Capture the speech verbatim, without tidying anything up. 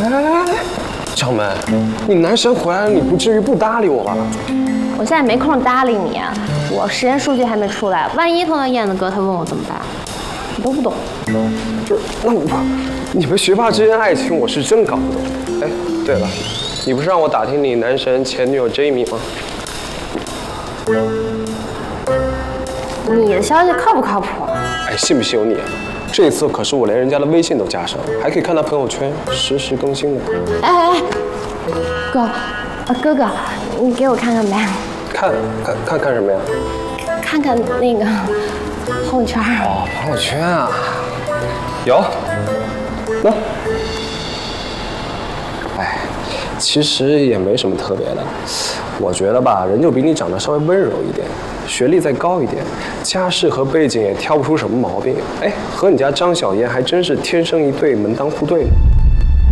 哎，掌门，你男神回来了，你不至于不搭理我吧？ 我现在没空搭理你，我实验数据还没出来，万一碰到燕子哥，他问我怎么办？你都不懂。 就那我，你们学霸之间爱情，我是真搞不懂。哎，对了，你不是让我打听你男神前女友 Jamie 吗？ 你的消息靠不靠谱？ 哎，信不信由你。这次可是我连人家的微信都加上，还可以看他朋友圈，实时更新的。 哎哎哎，哥，啊哥哥，你给我看看呗。 看看看看什么呀？ 看看那个朋友圈。 哦，朋友圈啊，有。那，哎，其实也没什么特别的。我觉得吧，人就比你长得稍微温柔一点，学历再高一点，家世和背景也挑不出什么毛病。哎，和你家张小燕还真是天生一对，门当户对呢。